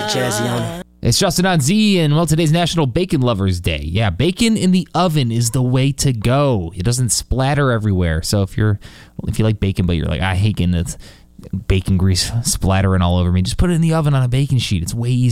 jazzy on it. It's Justin on Z, and well, today's National Bacon Lovers Day. Yeah, bacon in the oven is the way to go. It doesn't splatter everywhere. So if you like bacon, but you're like, I hate getting bacon grease splattering all over me, just put it in the oven on a baking sheet. It's way easier.